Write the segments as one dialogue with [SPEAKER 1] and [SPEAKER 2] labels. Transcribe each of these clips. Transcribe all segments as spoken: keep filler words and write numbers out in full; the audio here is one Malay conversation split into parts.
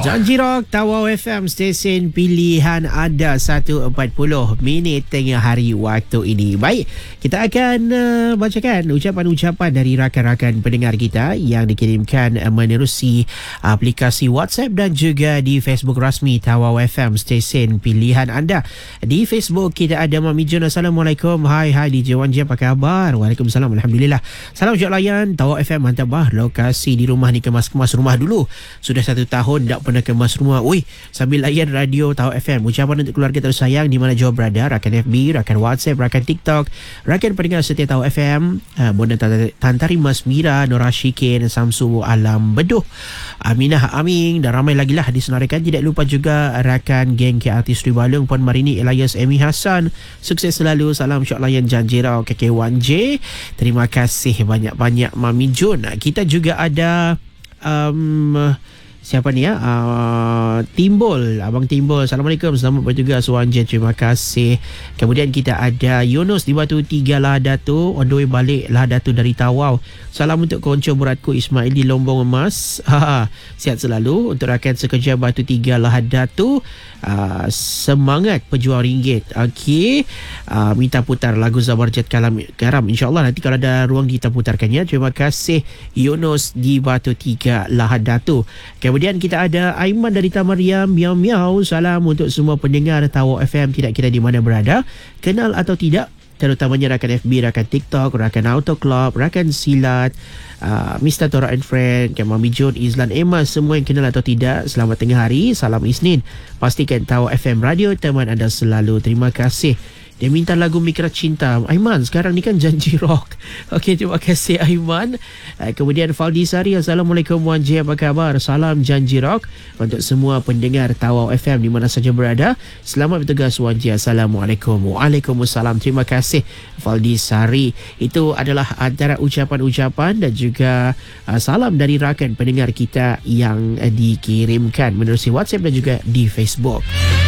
[SPEAKER 1] Janji Rock, Tawau F M, stesen pilihan anda. Satu empat puluh minit tengah hari waktu ini. Baik, kita akan uh, bacakan ucapan-ucapan dari rakan-rakan pendengar kita yang dikirimkan uh, menerusi aplikasi WhatsApp dan juga di Facebook rasmi Tawau F M, stesen pilihan anda. Di Facebook kita ada Mami Jun. Assalamualaikum. Hai hai D J Wan J, apa khabar? Waalaikumsalam, alhamdulillah. Salam Jok Layan, Tawau F M, mantap bah. Lokasi di rumah ni kemas-kemas rumah dulu. Sudah satu tahun tak pernah kemas rumah. Ui, sambil layan radio Tawau F M. Ucapan untuk keluarga tersayang di mana jauh berada, rakan F B, rakan WhatsApp, rakan TikTok, rakan pendengar setia Tawau F M, uh, Bonda Tantari Mas Mira, Nora Syikin, Samsu Alam Beduh, Aminah Aming dan ramai lagi lah disenaraikan. Tidak lupa juga rakan geng K Artis Sri Balung, Puan Marini, Elias, Emi Hassan. Sukses selalu. Salam Syok Layan Janji Rau K K wan J. Terima kasih banyak-banyak Mami Jun. Kita juga ada um, siapa ni ya? Uh, Timbul, Abang Timbul. Assalamualaikum. Selamat bertugas Wan J. Terima kasih. Kemudian kita ada Yunus di Batu Tiga Lah Datu. On the way balik Lah Datu dari Tawau. Salam untuk konco beratku Ismail di Lombong Emas. Ha, sihat selalu. Untuk rakan sekerja Batu Tiga Lah Datu. Uh, semangat pejuang ringgit. Okey. Uh, minta putar lagu Zabarjat Kalam Garam. InsyaAllah nanti kalau ada ruang kita putarkannya. Terima kasih Yunus di Batu Tiga Lah Datu. Kemudian kita ada Aiman dari Tamariam. Miau miau. Salam untuk semua pendengar Tawau F M, tidak kira di mana berada, kenal atau tidak, terutamanya rakan F B, rakan TikTok, rakan Auto Club, rakan Silat, uh, Mister Tora and Friend, Mami Jun, Izlan, Emma, semua yang kenal atau tidak, selamat tengah hari. Salam Isnin. Pastikan Tawau F M radio teman anda selalu. Terima kasih. Dia minta lagu Mikra Cinta. Aiman, sekarang ni kan Janji Rock. Okey, terima kasih Aiman. Uh, kemudian Faldi Sari. Assalamualaikum Wan J, apa khabar? Salam Janji Rock untuk semua pendengar Tawau F M di mana saja berada. Selamat bertugas Wan J. Assalamualaikum. Waalaikumsalam. Terima kasih Faldi Sari. Itu adalah antara ucapan-ucapan dan juga uh, salam dari rakan pendengar kita yang uh, dikirimkan menerusi WhatsApp dan juga di Facebook.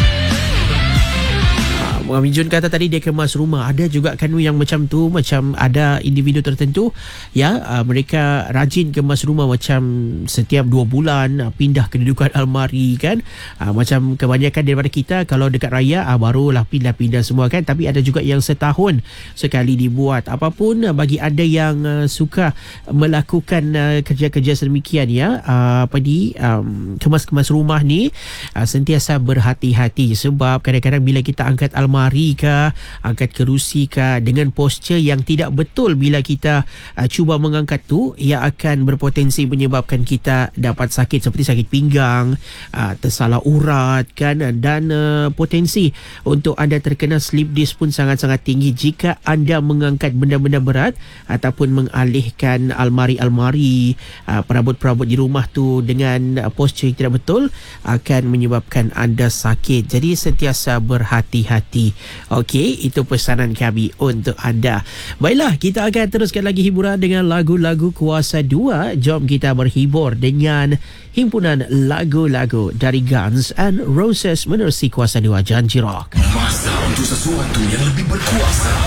[SPEAKER 1] Mami Jun kata tadi dia kemas rumah. Ada juga kan yang macam tu, macam ada individu tertentu ya, uh, mereka rajin kemas rumah macam setiap dua bulan uh, pindah kedudukan almari kan. Uh, macam kebanyakan daripada kita kalau dekat raya uh, barulah pindah-pindah semua kan. Tapi ada juga yang setahun sekali dibuat. Apapun uh, bagi anda yang uh, suka melakukan uh, kerja-kerja sedemikian ya, uh, apa di um, kemas-kemas rumah ni, uh, sentiasa berhati-hati sebab kadang-kadang bila kita angkat almari mari ke, angkat kerusi ke dengan postur yang tidak betul, bila kita uh, cuba mengangkat tu, ia akan berpotensi menyebabkan kita dapat sakit seperti sakit pinggang, uh, tersalah urat kan, dan uh, potensi untuk anda terkena slip disc pun sangat-sangat tinggi jika anda mengangkat benda-benda berat ataupun mengalihkan almari-almari, uh, perabot-perabot di rumah tu dengan uh, postur yang tidak betul, akan menyebabkan anda sakit. Jadi sentiasa berhati-hati. Okey, itu pesanan kami untuk anda. Baiklah, kita akan teruskan lagi hiburan dengan lagu-lagu Kuasa dua. Jom kita berhibur dengan himpunan lagu-lagu dari Guns and Roses menerusi Kuasa dua Janji Rock.
[SPEAKER 2] Masa untuk sesuatu yang lebih berkuasa.